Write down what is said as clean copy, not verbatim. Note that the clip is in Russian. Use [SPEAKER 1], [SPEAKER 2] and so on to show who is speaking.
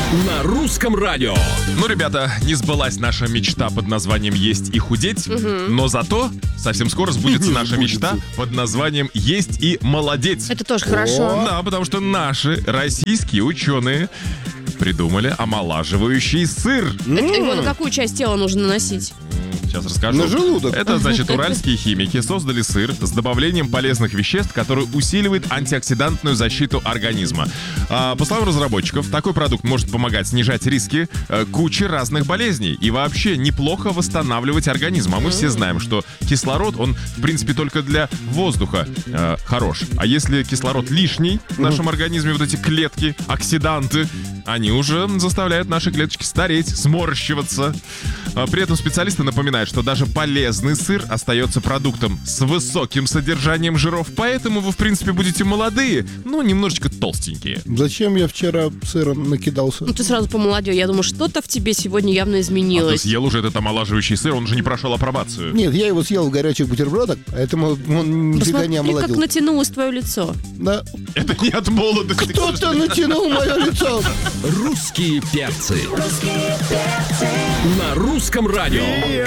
[SPEAKER 1] На русском радио.
[SPEAKER 2] Ну, ребята, не сбылась наша мечта под названием «Есть и худеть», но зато совсем скоро сбудется наша мечта под названием «Есть и молодеть».
[SPEAKER 3] Это тоже хорошо.
[SPEAKER 2] Да, потому что наши российские ученые придумали омолаживающий сыр.
[SPEAKER 3] Его на какую часть тела нужно наносить?
[SPEAKER 2] Сейчас расскажу.
[SPEAKER 4] На желудок.
[SPEAKER 2] Это, значит, уральские химики создали сыр с добавлением полезных веществ, который усиливает антиоксидантную защиту организма. По словам разработчиков, такой продукт может помогать снижать риски кучи разных болезней и вообще неплохо восстанавливать организм. А мы все знаем, что кислород, он, в принципе, только для воздуха хорош. А если кислород лишний в нашем организме, вот эти клетки, оксиданты, они уже заставляют наши клеточки стареть, сморщиваться. При этом специалисты напоминают, что даже полезный сыр остается продуктом с высоким содержанием жиров, поэтому вы, в принципе, будете молодые, но немножечко толстенькие.
[SPEAKER 4] Зачем я вчера сыром накидался?
[SPEAKER 3] Ну, ты сразу помолодел. Я думаю, что-то в тебе сегодня явно
[SPEAKER 2] А ты
[SPEAKER 3] изменилось.
[SPEAKER 2] съел уже этот омолаживающий сыр, он же не прошел апробацию.
[SPEAKER 4] Нет, я его съел в горячих бутербродах, поэтому он нифига не
[SPEAKER 3] Посмотри, как
[SPEAKER 4] омолодил.
[SPEAKER 3] натянулось твое лицо.
[SPEAKER 4] Да.
[SPEAKER 2] Это не от молодости.
[SPEAKER 4] Кто-то натянул мое лицо.
[SPEAKER 1] Русские перцы. На русском радио.